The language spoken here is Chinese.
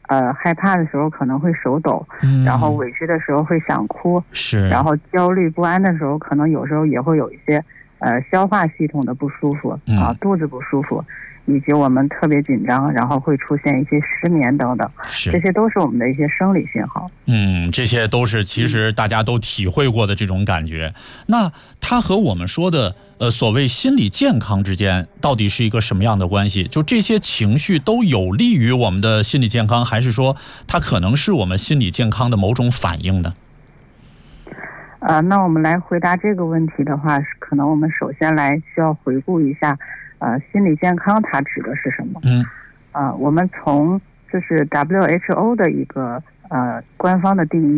害怕的时候可能会手抖，然后委屈的时候会想哭， 是， 然后焦虑不安的时候，可能有时候也会有一些消化系统的不舒服肚子不舒服，以及我们特别紧张，然后会出现一些失眠等等，这些都是我们的一些生理信号。 这些都是其实大家都体会过的这种感觉。那它和我们说的所谓心理健康之间到底是一个什么样的关系？就这些情绪都有利于我们的心理健康，还是说它可能是我们心理健康的某种反应呢？ 那我们来回答这个问题的话，可能我们首先需要回顾一下，心理健康它指的是什么？我们从就是 WHO 的一个官方的定义